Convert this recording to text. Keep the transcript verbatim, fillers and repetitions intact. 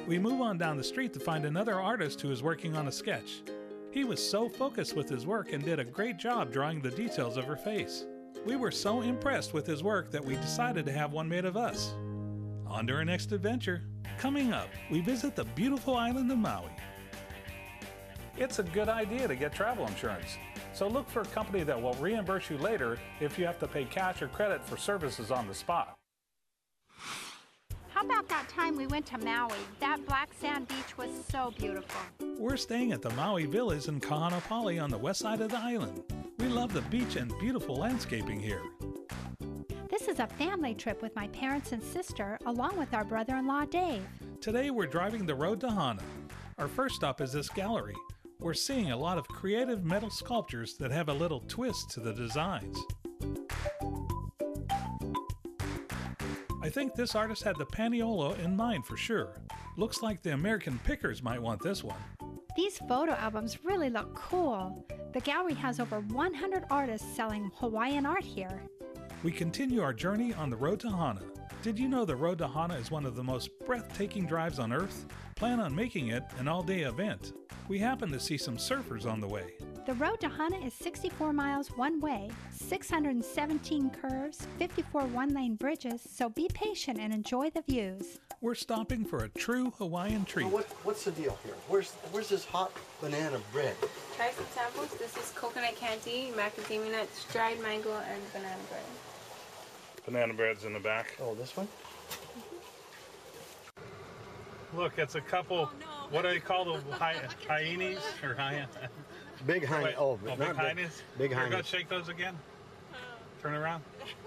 We move on down the street to find another artist who is working on a sketch. He was so focused with his work and did a great job drawing the details of her face. We were so impressed with his work that we decided to have one made of us. On to our next adventure. Coming up, we visit the beautiful island of Maui. It's a good idea to get travel insurance, so look for a company that will reimburse you later if you have to pay cash or credit for services on the spot. How about that time we went to Maui? That black sand beach was so beautiful. We're staying at the Maui Villas in Kahanapali on the west side of the island. We love the beach and beautiful landscaping here. This is a family trip with my parents and sister, along with our brother-in-law, Dave. Today we're driving the road to Hana. Our first stop is this gallery. We're seeing a lot of creative metal sculptures that have a little twist to the designs. I think this artist had the Paniolo in mind for sure. Looks like the American Pickers might want this one. These photo albums really look cool. The gallery has over one hundred artists selling Hawaiian art here. We continue our journey on the road to Hana. Did you know the road to Hana is one of the most breathtaking drives on Earth? Plan on making it an all-day event. We happen to see some surfers on the way. The road to Hana is sixty-four miles one way, six hundred seventeen curves, fifty-four one-lane bridges, so be patient and enjoy the views. We're stopping for a true Hawaiian treat. Well, what, what's the deal here? Where's, where's this hot banana bread? Try some samples. This is coconut candy, macadamia nuts, dried mango, and banana bread. Banana bread's in the back. Oh, this one? Look, it's a couple, Oh, no. what do they call the hy hyenas? Or hy Big hyena. Wait, Oh, oh, not big hyenas? Big Here, go hyenas. shake those again. Turn around.